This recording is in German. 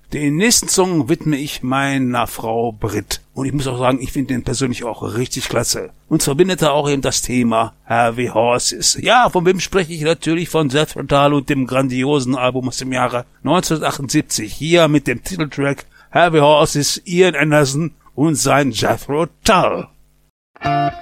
Den nächsten Song widme ich meiner Frau Brit. Und ich muss auch sagen, ich finde den persönlich auch richtig klasse. Und verbindet er auch eben das Thema Heavy Horses. Ja, von wem spreche ich? Natürlich von Jethro Tull und dem grandiosen Album aus dem Jahre 1978. Hier mit dem Titeltrack Heavy Horses, Ian Anderson und sein Jethro Tull.